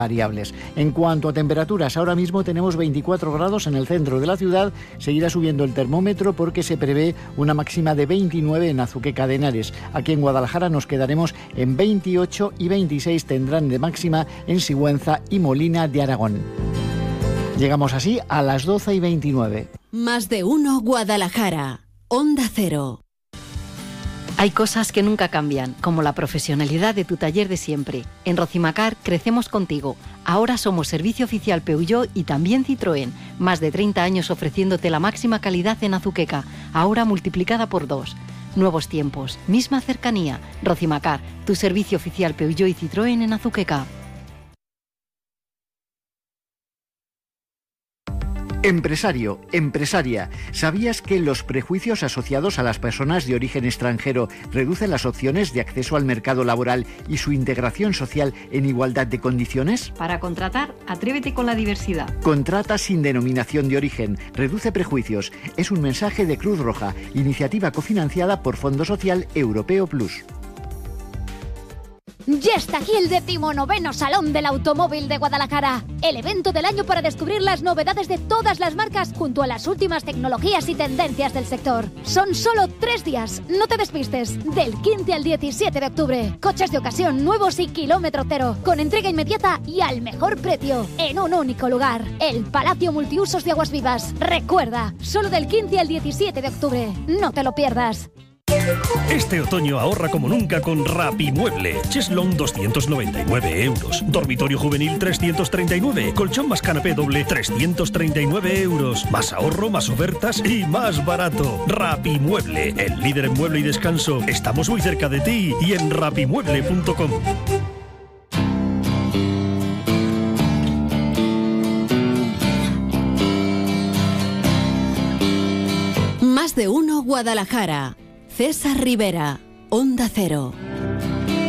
variables. En cuanto a temperaturas, ahora mismo tenemos 24 grados en el centro de la ciudad. Seguirá subiendo el termómetro porque se prevé una máxima de 29 en Azuqueca de Henares. Aquí en Guadalajara nos quedaremos en 28 y 26 tendrán de máxima en Sigüenza y Molina de Aragón. Llegamos así a las 12:29. Más de uno Guadalajara. Onda Cero. Hay cosas que nunca cambian, como la profesionalidad de tu taller de siempre. En Rocimacar crecemos contigo. Ahora somos servicio oficial Peugeot y también Citroën. Más de 30 años ofreciéndote la máxima calidad en Azuqueca, ahora multiplicada por 2. Nuevos tiempos, misma cercanía. Rocimacar, tu servicio oficial Peugeot y Citroën en Azuqueca. Empresario, empresaria, ¿sabías que los prejuicios asociados a las personas de origen extranjero reducen las opciones de acceso al mercado laboral y su integración social en igualdad de condiciones? Para contratar, atrévete con la diversidad. Contrata sin denominación de origen, reduce prejuicios. Es un mensaje de Cruz Roja, iniciativa cofinanciada por Fondo Social Europeo Plus. Ya está aquí el 19º Salón del Automóvil de Guadalajara, el evento del año para descubrir las novedades de todas las marcas junto a las últimas tecnologías y tendencias del sector. Son solo 3 días, no te despistes, del 15 al 17 de octubre. Coches de ocasión nuevos y kilómetro cero, con entrega inmediata y al mejor precio, en un único lugar, el Palacio Multiusos de Aguas Vivas. Recuerda, solo del 15 al 17 de octubre, no te lo pierdas. Este otoño ahorra como nunca con Rapimueble. Cheslón 299 euros. Dormitorio juvenil 339. Colchón más canapé doble 339 euros. Más ahorro, más ofertas y más barato. Rapimueble, el líder en mueble y descanso. Estamos muy cerca de ti y en rapimueble.com. Más de uno Guadalajara. César Rivera, Onda Cero.